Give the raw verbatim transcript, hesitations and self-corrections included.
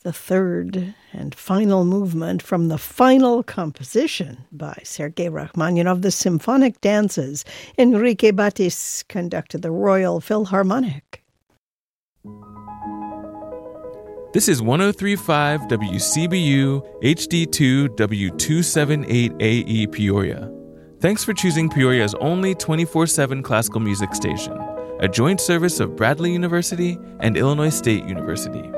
the third and final movement from the final composition by Sergei Rachmaninoff, the Symphonic Dances. Enrique Batis conducted the Royal Philharmonic. This is one oh three point five W C B U H D two W two seventy-eight A E Peoria. Thanks for choosing Peoria's only twenty-four seven classical music station, a joint service of Bradley University and Illinois State University.